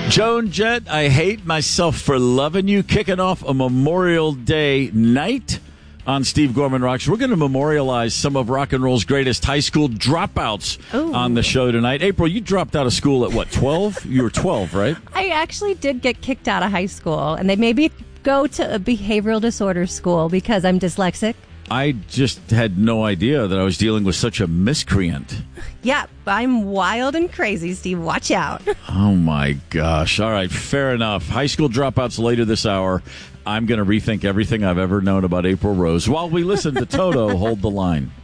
Joan Jett, I Hate Myself for Loving You, kicking off a Memorial Day night on Steve Gorman Rocks. We're going to memorialize some of rock and roll's greatest high school dropouts on the show tonight. April, you dropped out of school at what, 12? You were 12, right? I actually did get kicked out of high school, and they made me go to a behavioral disorder school because I'm dyslexic. I just had no idea that I was dealing with such a miscreant. Yeah, I'm wild and crazy, Steve. Watch out. Oh, my gosh. All right, fair enough. High school dropouts later this hour. I'm going to rethink everything I've ever known about April Rose while we listen to Toto Hold the Line.